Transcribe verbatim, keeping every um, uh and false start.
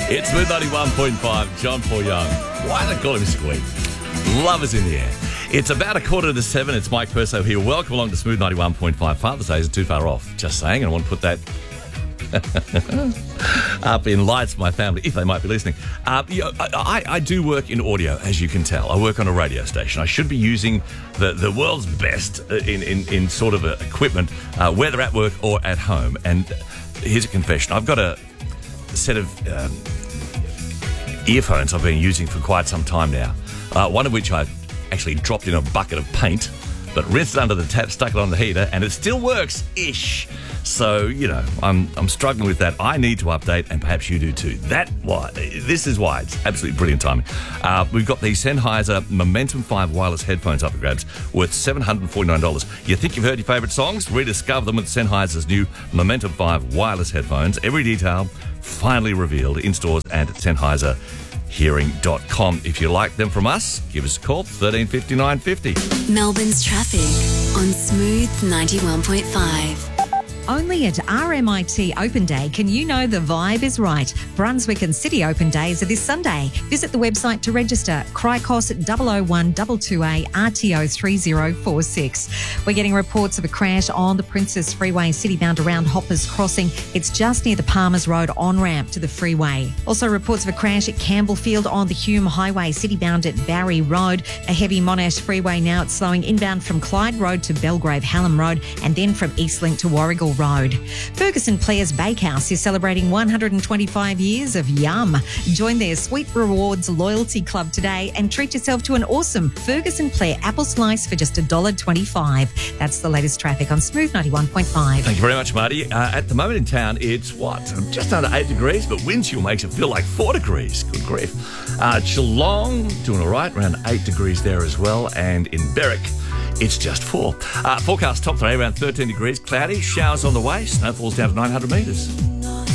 It's Smooth ninety-one point five, John Paul Young. Why did I call him Squeak? Love is in the air. It's about a quarter to seven. It's Mike Perso here. Welcome along to Smooth ninety-one point five. Father's Day isn't too far off. Just saying, and I want to put that up in lights for my family, if they might be listening. Uh, you know, I, I do work in audio, as you can tell. I work on a radio station. I should be using the, the world's best in, in, in sort of equipment, uh, whether at work or at home. And here's a confession. I've got a set of um, earphones I've been using for quite some time now, uh, one of which I actually dropped in a bucket of paint, but rinsed it under the tap, stuck it on the heater, and it still works-ish. So, you know, I'm I'm struggling with that. I need to update, and perhaps you do too. That why this is why it's absolutely brilliant timing. Uh, we've got the Sennheiser Momentum five wireless headphones up for grabs, worth seven hundred forty-nine dollars. You think you've heard your favourite songs? Rediscover them with Sennheiser's new Momentum five wireless headphones. Every detail finally revealed in stores and at Sennheiser hearing dot com. If you like them from us, give us a call, thirteen fifty-nine fifty. Melbourne's traffic on Smooth ninety-one point five. Only at R M I T Open Day can you know the vibe is right. Brunswick and City Open Days are this Sunday. Visit the website to register. Cricos double oh one two two A R T O three oh four six. We're getting reports of a crash on the Princess Freeway, city-bound around Hoppers Crossing. It's just near the Palmers Road on-ramp to the freeway. Also reports of a crash at Campbellfield on the Hume Highway, city-bound at Barry Road. A heavy Monash Freeway now. It's slowing inbound from Clyde Road to Belgrave Hallam Road and then from Eastlink to Warrigal Road. Ferguson Players Bakehouse is celebrating one hundred twenty-five years of yum. Join their Sweet Rewards Loyalty Club today and treat yourself to an awesome Ferguson Player apple slice for just one dollar twenty-five. That's the latest traffic on Smooth ninety-one point five. Thank you very much, Marty. Uh, at the moment in town, it's what? Just under eight degrees, but wind chill makes it feel like four degrees. Good grief. Uh, Geelong, doing all right, around eight degrees there as well. And in Berwick, it's just four. Uh, forecast top three, around thirteen degrees, cloudy, showers on the way, snow falls down to nine hundred metres.